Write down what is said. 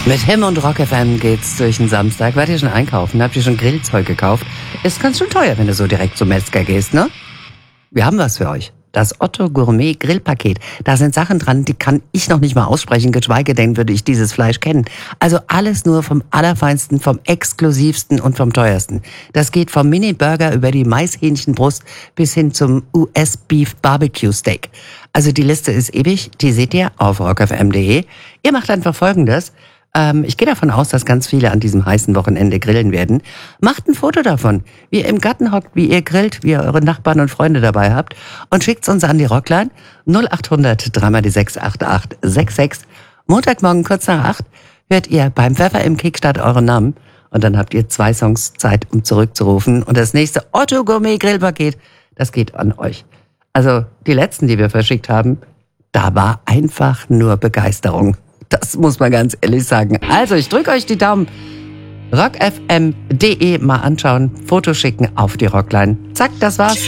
Mit Him und Rock FM geht's durch den Samstag. Wart ihr schon einkaufen? Habt ihr schon Grillzeug gekauft? Ist ganz schön teuer, wenn du so direkt zum Metzger gehst, ne? Wir haben was für euch. Das Otto Gourmet Grillpaket. Da sind Sachen dran, die kann ich noch nicht mal aussprechen, geschweige denn würde ich dieses Fleisch kennen. Also alles nur vom Allerfeinsten, vom Exklusivsten und vom Teuersten. Das geht vom Mini-Burger über die Maishähnchenbrust bis hin zum US-Beef Barbecue Steak. Also die Liste ist ewig, die seht ihr auf rockfm.de. Ihr macht einfach Folgendes. Ich gehe davon aus, dass ganz viele an diesem heißen Wochenende grillen werden. Macht ein Foto davon, wie ihr im Garten hockt, wie ihr grillt, wie ihr eure Nachbarn und Freunde dabei habt und schickt's uns an die Rockline 0800 3 die 68866. Montagmorgen kurz nach 8 hört ihr beim Pfeffer im Kickstart euren Namen und dann habt ihr 2 Songs Zeit, um zurückzurufen. Und das nächste Otto Gourmet Grillpaket, das geht an euch. Also die letzten, die wir verschickt haben, da war einfach nur Begeisterung. Das muss man ganz ehrlich sagen. Also, ich drücke euch die Daumen. rockfm.de mal anschauen, Foto schicken auf die Rockline. Zack, das war's.